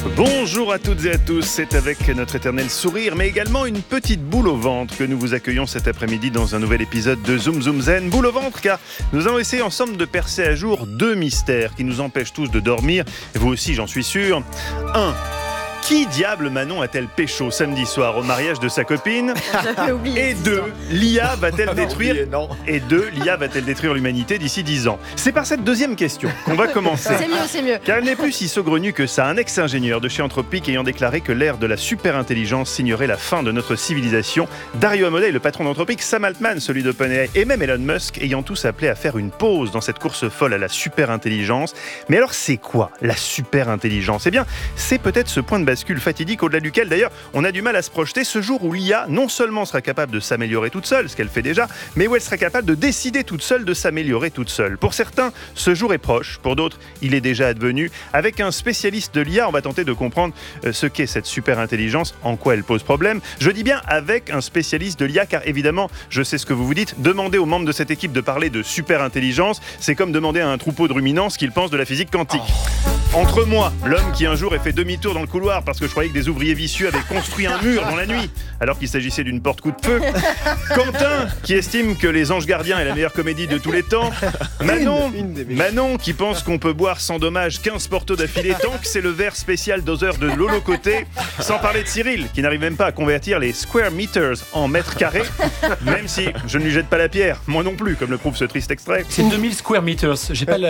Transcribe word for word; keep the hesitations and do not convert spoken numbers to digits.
Bonjour à toutes et à tous, c'est avec notre éternel sourire, mais également une petite boule au ventre que nous vous accueillons cet après-midi dans un nouvel épisode de Zoom Zoom Zen. Boule au ventre car nous allons essayer ensemble de percer à jour deux mystères qui nous empêchent tous de dormir, et vous aussi j'en suis sûr. un. Qui diable Manon a-t-elle pécho samedi soir au mariage de sa copine? Et deux, l'I A va-t-elle détruire Et deux, l'I A va-t-elle détruire l'humanité d'ici dix ans? C'est par cette deuxième question qu'on va commencer. C'est mieux, c'est mieux. Car elle n'est plus si saugrenue que ça. Un ex-ingénieur de chez Anthropic ayant déclaré que l'ère de la super-intelligence signerait la fin de notre civilisation. Dario Amodei, le patron d'Anthropic, Sam Altman, celui d'OpenAI, et même Elon Musk, ayant tous appelé à faire une pause dans cette course folle à la super-intelligence. Mais alors, c'est quoi la super-intelligence? Eh bien, c'est peut-être ce point de bascule fatidique au-delà duquel d'ailleurs on a du mal à se projeter, ce jour où l'I A non seulement sera capable de s'améliorer toute seule, ce qu'elle fait déjà, mais où elle sera capable de décider toute seule de s'améliorer toute seule. Pour certains, ce jour est proche, pour d'autres, il est déjà advenu. Avec un spécialiste de l'I A, on va tenter de comprendre ce qu'est cette super intelligence, en quoi elle pose problème. Je dis bien avec un spécialiste de l'I A, car évidemment, je sais ce que vous vous dites, demander aux membres de cette équipe de parler de super intelligence, c'est comme demander à un troupeau de ruminants ce qu'ils pensent de la physique quantique. Oh. Entre moi, l'homme qui un jour a fait demi-tour dans le couloir parce que je croyais que des ouvriers vicieux avaient construit un mur dans la nuit, alors qu'il s'agissait d'une porte coup de feu. Quentin, qui estime que Les Anges Gardiens est la meilleure comédie de tous les temps. Manon, Manon qui pense qu'on peut boire sans dommage quinze portos d'affilée tant que c'est le verre spécial doseur de Lolo Côté. Sans parler de Cyril, qui n'arrive même pas à convertir les square meters en mètres carrés, même si je ne lui jette pas la pierre, moi non plus, comme le prouve ce triste extrait. C'est deux mille square meters, j'ai pas